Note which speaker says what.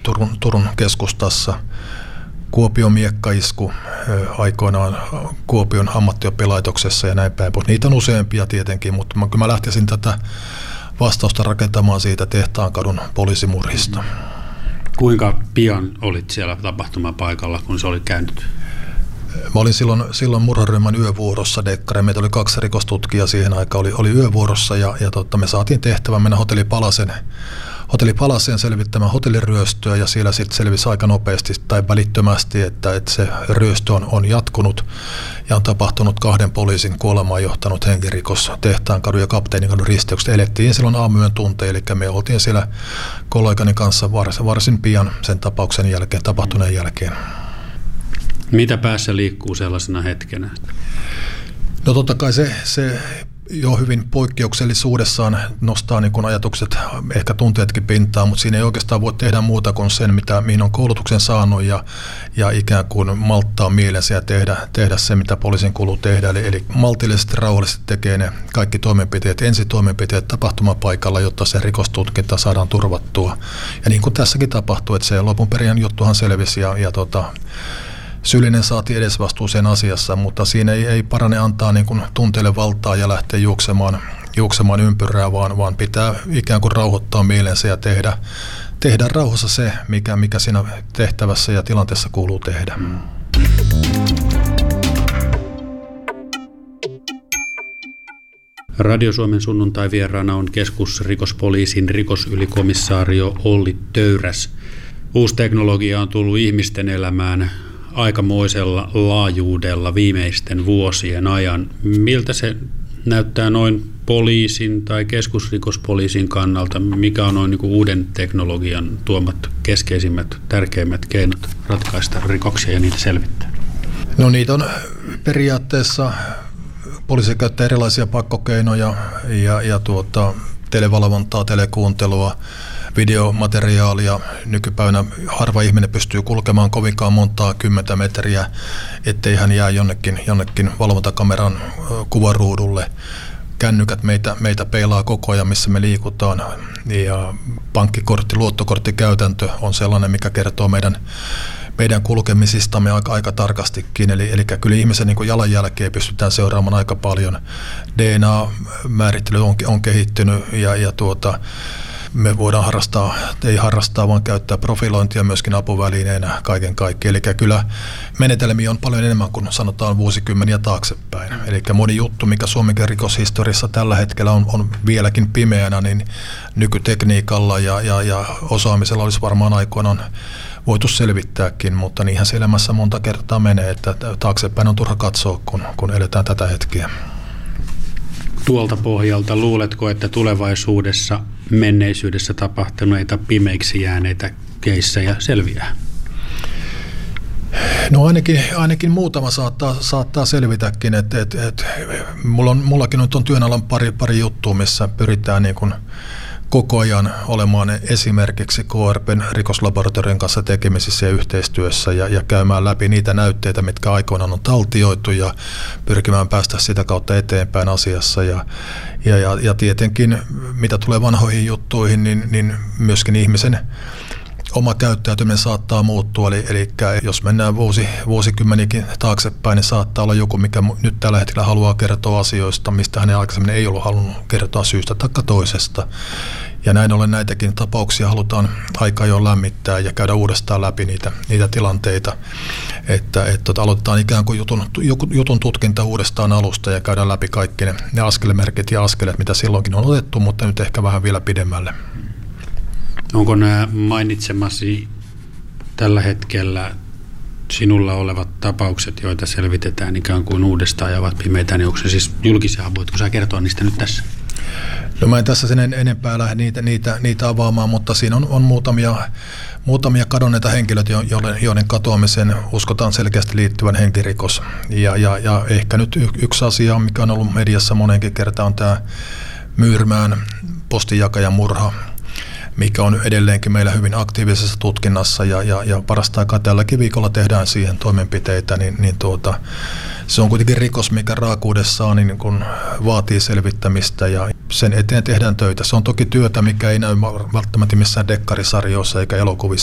Speaker 1: Turun keskustassa. Kuopion miekkaisku aikoinaan Kuopion ammattioppilaitoksessa ja näin päin pois. Niitä on useampia tietenkin, mutta mä lähtisin tätä vastausta rakentamaan siitä Tehtaankadun poliisimurhista.
Speaker 2: Kuinka pian olit siellä tapahtumapaikalla, kun se oli käynyt?
Speaker 1: Mä olin silloin murharyhmän yövuorossa dekkari. Meitä oli 2 rikostutkijaa siihen aikaan, oli yövuorossa ja me saatiin tehtävä mennä Hotelli Palaseen selvittämään hotelliryöstöä ja siellä sitten selvisi aika nopeasti tai välittömästi, että se ryöstö on jatkunut ja on tapahtunut 2 poliisin kuolemaan johtanut henkirikos Tehtaankadun ja Kapteenikadun risteykset. Elettiin silloin aamuyön tunteja, eli me oltiin siellä kollegani kanssa varsin pian sen tapauksen jälkeen, tapahtuneen jälkeen.
Speaker 2: Mitä päässä liikkuu sellaisena hetkenä?
Speaker 1: No totta kai se jo hyvin poikkeuksellisuudessaan nostaa niin kuin ajatukset, ehkä tunteetkin pintaan, mutta siinä ei oikeastaan voi tehdä muuta kuin sen, mihin on koulutuksen saanut ja ikään kuin malttaa mielensä ja tehdä se, mitä poliisin kuuluu tehdä. Eli maltillisesti, rauhallisesti tekee ne kaikki toimenpiteet, ensitoimenpiteet tapahtumapaikalla, jotta se rikostutkinta saadaan turvattua. Ja niin kuin tässäkin tapahtuu, että se lopun perin juttuhan selvisi ja syyllinen saatiin edesvastuuseen asiassa, mutta siinä ei parane antaa niin kuin tunteille valtaa ja lähteä juoksemaan ympyrää, vaan pitää ikään kuin rauhoittaa mielensä ja tehdä rauhassa se, mikä siinä tehtävässä ja tilanteessa kuuluu tehdä.
Speaker 2: Radio Suomen sunnuntai-vieraana on keskusrikospoliisin rikosylikomisaario Olli Töyräs. Uusi teknologia on tullut ihmisten elämään aikamoisella laajuudella viimeisten vuosien ajan. Miltä se näyttää noin poliisin tai keskusrikospoliisin kannalta? Mikä on noin niin kuin uuden teknologian tuomat keskeisimmät, tärkeimmät keinot ratkaista rikoksia ja niitä selvittää?
Speaker 1: No niitä on periaatteessa, poliisi käyttää erilaisia pakkokeinoja ja televalvontaa, telekuuntelua, videomateriaalia. Nykypäivänä harva ihminen pystyy kulkemaan kovinkaan montaa 10 metriä, ettei hän jää jonnekin valvontakameran kuvaruudulle. Kännykät meitä peilaa koko ajan, missä me liikutaan. Ja pankkikortti, luottokorttikäytäntö on sellainen, mikä kertoo meidän kulkemisistamme aika tarkastikin. Eli kyllä ihmisen niin kuin jalanjälkeä pystytään seuraamaan aika paljon. DNA-määrittely on kehittynyt ja me voidaan harrastaa, vaan käyttää profilointia myöskin apuvälineenä kaiken kaikkiaan. Eli kyllä menetelmiä on paljon enemmän kuin sanotaan vuosikymmeniä taaksepäin. Eli moni juttu, mikä Suomen rikoshistoriassa tällä hetkellä on vieläkin pimeänä, niin nykytekniikalla ja osaamisella olisi varmaan aikoinaan voitu selvittääkin, mutta niinhän se elämässä monta kertaa menee, että taaksepäin on turha katsoa, kun eletään tätä hetkeä.
Speaker 2: Tuolta pohjalta luuletko, että tulevaisuudessa menneisyydessä tapahtuneita pimeiksi jääneitä keissejä selviää?
Speaker 1: No ainakin muutama saattaa selvitäkin. Mullakin nyt on työn alla pari juttua, missä pyritään niin kuin koko ajan olemaan esimerkiksi KRP:n rikoslaboratorion kanssa tekemisissä ja yhteistyössä ja käymään läpi niitä näytteitä, mitkä aikoinaan on taltioitu ja pyrkimään päästä sitä kautta eteenpäin asiassa. Ja tietenkin, mitä tulee vanhoihin juttuihin, niin myöskin ihmisen oma käyttäytyminen saattaa muuttua, eli jos mennään vuosikymmenikin taaksepäin, niin saattaa olla joku, mikä nyt tällä hetkellä haluaa kertoa asioista, mistä hänen aikaisemmin ei ollut halunnut kertoa syystä tai toisesta. Ja näin ollen näitäkin tapauksia halutaan aika ajoin lämmittää ja käydä uudestaan läpi niitä tilanteita, että aloitetaan ikään kuin jutun tutkinta uudestaan alusta ja käydään läpi kaikki ne askelmerkit ja askeleet, mitä silloinkin on otettu, mutta nyt ehkä vähän vielä pidemmälle.
Speaker 2: Onko nämä mainitsemasi tällä hetkellä sinulla olevat tapaukset, joita selvitetään ikään kuin uudestaan ja ovat pimeitä, niin onko se siis julkisia? Voitko sä kertoa niistä nyt tässä?
Speaker 1: No mä en tässä sen enempää lähde niitä avaamaan, mutta siinä on muutamia kadonneita henkilöitä, joiden katoamiseen uskotaan selkeästi liittyvän henkirikos. Ja ehkä nyt yksi asia, mikä on ollut mediassa monenkin kertaan, on tämä Myyrmään postinjakajan murha, mikä on edelleenkin meillä hyvin aktiivisessa tutkinnassa ja parasta aikaa tälläkin viikolla tehdään siihen toimenpiteitä, niin se on kuitenkin rikos, mikä raakuudessaan niin kun vaatii selvittämistä ja sen eteen tehdään töitä. Se on toki työtä, mikä ei näy välttämättä missään dekkarisarjoissa eikä elokuvissa.